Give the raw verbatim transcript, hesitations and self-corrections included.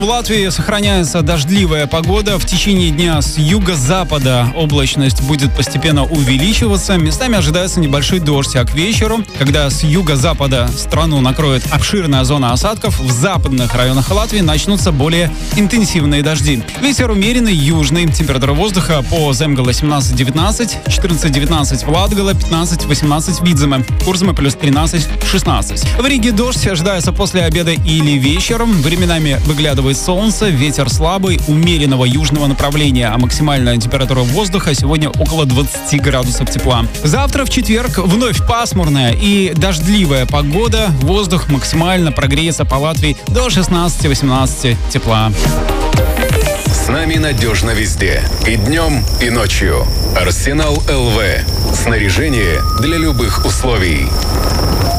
В Латвии сохраняется дождливая погода. В течение дня с юго-запада облачность будет постепенно увеличиваться. Местами ожидается небольшой дождь, а к вечеру, когда с юго-запада страну накроет обширная зона осадков, в западных районах Латвии начнутся более интенсивные дожди. Ветер умеренный, южный. Температура воздуха по Земгале семнадцать девятнадцать, четырнадцать девятнадцать в Латгале, пятнадцать восемнадцать в Видземе, Курзаме плюс тринадцать шестнадцать. В Риге дождь ожидается после обеда или вечером. Временами выглядывает солнце, ветер слабый, умеренного южного направления, а максимальная температура воздуха сегодня около двадцати градусов тепла. Завтра, в четверг, вновь пасмурная и дождливая погода. Воздух максимально прогреется по Латвии до шестнадцати-восемнадцати тепла. С нами надежно везде. И днем, и ночью. Арсенал эл вэ. Снаряжение для любых условий.